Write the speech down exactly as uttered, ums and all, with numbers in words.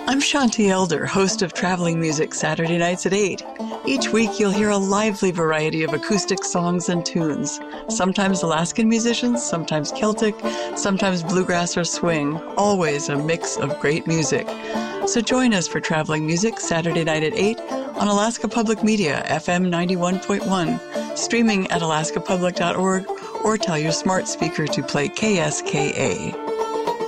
I'm Shanti Elder, host of Traveling Music Saturday nights at eight. Each week you'll hear a lively variety of acoustic songs and tunes. Sometimes Alaskan musicians, sometimes Celtic, sometimes bluegrass or swing. Always a mix of great music. So join us for Traveling Music Saturday night at eight on Alaska Public Media, F M ninety-one point one, streaming at alaska public dot org, or tell your smart speaker to play K S K A.